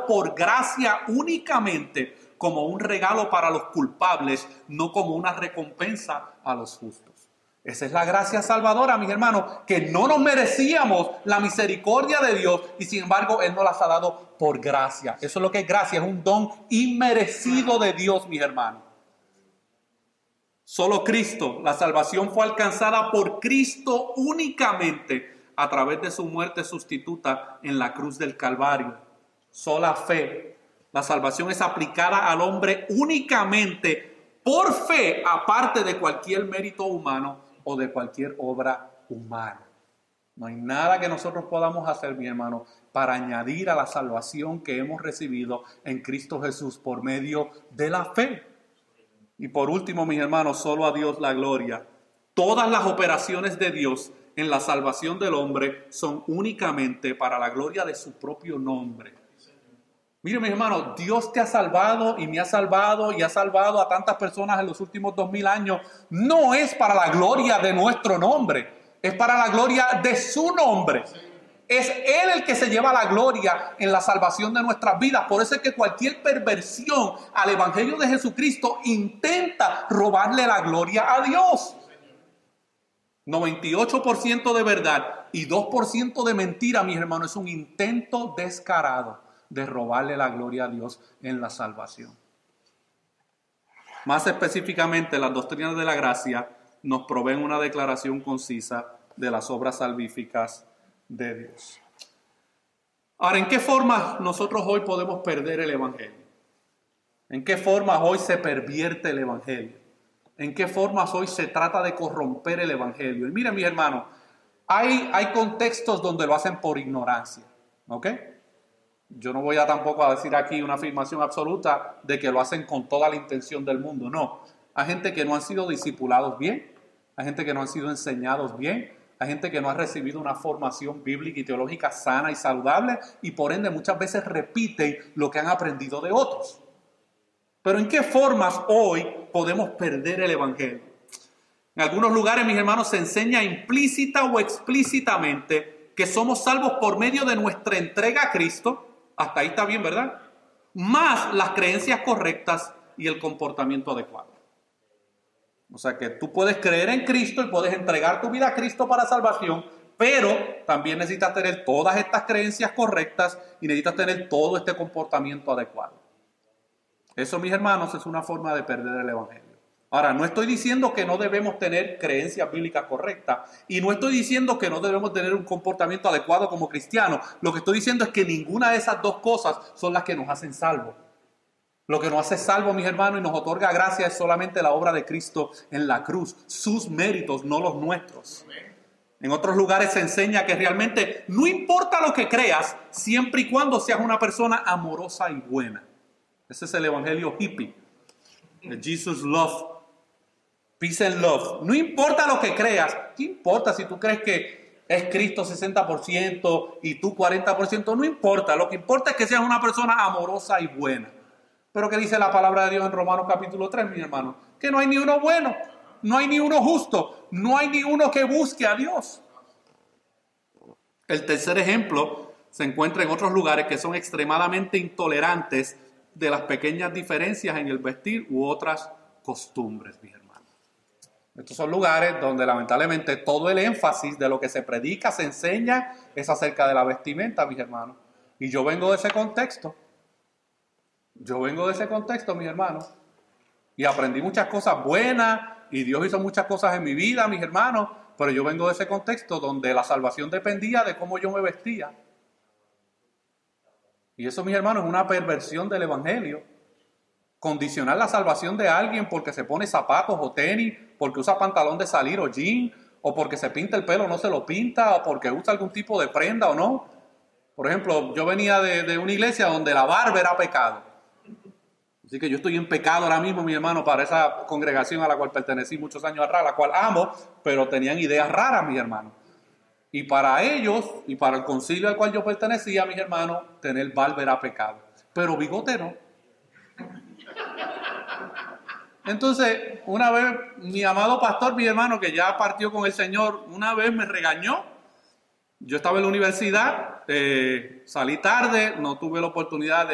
dado por gracia únicamente, como un regalo para los culpables, no como una recompensa a los justos. Esa es la gracia salvadora, mis hermanos, que no nos merecíamos la misericordia de Dios y sin embargo Él nos las ha dado por gracia. Eso es lo que es gracia, es un don inmerecido de Dios, mis hermanos. Solo Cristo, la salvación fue alcanzada por Cristo únicamente a través de su muerte sustituta en la cruz del Calvario. Sola fe. La salvación es aplicada al hombre únicamente por fe, aparte de cualquier mérito humano o de cualquier obra humana. No hay nada que nosotros podamos hacer, mi hermano, para añadir a la salvación que hemos recibido en Cristo Jesús por medio de la fe. Y por último, mis hermanos, solo a Dios la gloria. Todas las operaciones de Dios en la salvación del hombre son únicamente para la gloria de su propio nombre. Mire, mis hermanos, Dios te ha salvado y me ha salvado y ha salvado a tantas personas en los últimos 2000 años. No es para la gloria de nuestro nombre, es para la gloria de su nombre. Es Él el que se lleva la gloria en la salvación de nuestras vidas. Por eso es que cualquier perversión al Evangelio de Jesucristo intenta robarle la gloria a Dios. 98% de verdad y 2% de mentira, mis hermanos, es un intento descarado de robarle la gloria a Dios en la salvación. Más específicamente, las doctrinas de la gracia nos proveen una declaración concisa de las obras salvíficas de Dios. Ahora, ¿en qué forma nosotros hoy podemos perder el Evangelio? ¿En qué formas hoy se pervierte el Evangelio? ¿En qué formas hoy se trata de corromper el Evangelio? Y miren, mis hermanos, hay contextos donde lo hacen por ignorancia, ¿ok? Yo no voy a tampoco a decir aquí una afirmación absoluta de que lo hacen con toda la intención del mundo, no. Hay gente que no han sido discipulados bien, hay gente que no han sido enseñados bien, hay gente que no ha recibido una formación bíblica y teológica sana y saludable y por ende muchas veces repiten lo que han aprendido de otros. Pero ¿en qué formas hoy podemos perder el Evangelio? En algunos lugares, mis hermanos, se enseña implícita o explícitamente que somos salvos por medio de nuestra entrega a Cristo. Hasta ahí está bien, ¿verdad? Más las creencias correctas y el comportamiento adecuado. O sea que tú puedes creer en Cristo y puedes entregar tu vida a Cristo para salvación, pero también necesitas tener todas estas creencias correctas y necesitas tener todo este comportamiento adecuado. Eso, mis hermanos, es una forma de perder el Evangelio. Ahora, no estoy diciendo que no debemos tener creencias bíblicas correctas y no estoy diciendo que no debemos tener un comportamiento adecuado como cristianos. Lo que estoy diciendo es que ninguna de esas dos cosas son las que nos hacen salvos. Lo que nos hace salvos, mis hermanos, y nos otorga gracia es solamente la obra de Cristo en la cruz. Sus méritos, no los nuestros. En otros lugares se enseña que realmente no importa lo que creas, siempre y cuando seas una persona amorosa y buena. Ese es el evangelio hippie. El Jesus Love. Peace and Love. No importa lo que creas. ¿Qué importa si tú crees que es Cristo 60% y tú 40%? No importa. Lo que importa es que seas una persona amorosa y buena. Pero ¿qué dice la palabra de Dios en Romanos capítulo 3, mi hermano? Que no hay ni uno bueno, no hay ni uno justo, no hay ni uno que busque a Dios. El tercer ejemplo se encuentra en otros lugares que son extremadamente intolerantes de las pequeñas diferencias en el vestir u otras costumbres, mis hermanos. Estos son lugares donde lamentablemente todo el énfasis de lo que se predica, se enseña, es acerca de la vestimenta, mis hermanos. Y yo vengo de ese contexto. Mis hermanos, y aprendí muchas cosas buenas, y Dios hizo muchas cosas en mi vida, mis hermanos, pero yo vengo de ese contexto donde la salvación dependía de cómo yo me vestía. Y eso, mis hermanos, es una perversión del evangelio. Condicionar la salvación de alguien porque se pone zapatos o tenis, porque usa pantalón de salir o jean, o porque se pinta el pelo o no se lo pinta, o porque usa algún tipo de prenda o no. Por ejemplo, yo venía de una iglesia donde la barba era pecado. Así que yo estoy en pecado ahora mismo, mi hermano, para esa congregación a la cual pertenecí muchos años atrás, la cual amo, pero tenían ideas raras, mi hermano. Y para ellos, y para el concilio al cual yo pertenecía, mis hermanos, tener barba era pecado. Pero bigote no. Entonces, una vez, mi amado pastor, mi hermano, que ya partió con el Señor, una vez me regañó. Yo estaba en la universidad, salí tarde, no tuve la oportunidad